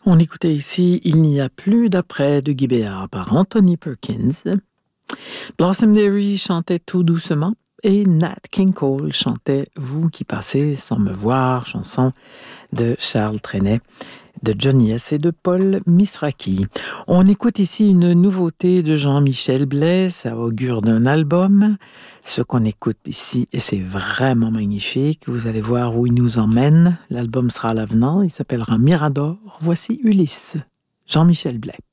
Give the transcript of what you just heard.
On écoutait ici Il n'y a plus d'après de Guy Béard par Anthony Perkins. Blossomberry chantait Tout doucement et Nat King Cole chantait Vous qui passez sans me voir, chanson de Charles Trenet, de Johnny S. et de Paul Misraki. On écoute ici une nouveauté de Jean-Michel Blais, ça augure d'un album. Ce qu'on écoute ici, et c'est vraiment magnifique, vous allez voir où il nous emmène. L'album sera à l'avenant, il s'appellera Mirador. Voici Ulysse, Jean-Michel Blais.